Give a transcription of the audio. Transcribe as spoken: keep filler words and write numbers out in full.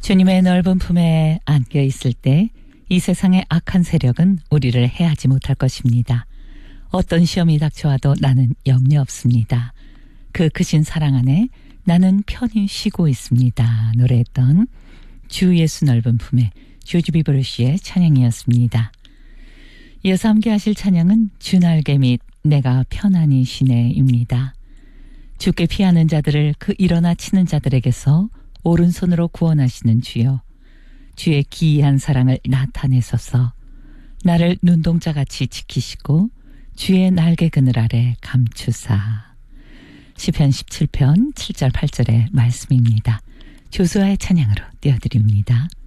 주님의 넓은 품에 안겨 있을 때 이 세상의 악한 세력은 우리를 해하지 못할 것입니다. 어떤 시험이 닥쳐와도 나는 염려 없습니다. 그 크신 사랑 안에 나는 편히 쉬고 있습니다. 노래했던 주 예수 넓은 품에 조지 비버러시의 찬양이었습니다. 이어서 함께 하실 찬양은 주 날개 및 내가 편안히 쉬네입니다. 주께 피하는 자들을 그 일어나 치는 자들에게서 오른손으로 구원하시는 주여, 주의 기이한 사랑을 나타내소서. 나를 눈동자같이 지키시고 주의 날개 그늘 아래 감추사. 시편 십칠 편 칠 절 팔 절의 말씀입니다. 조수아의 찬양으로 띄워드립니다.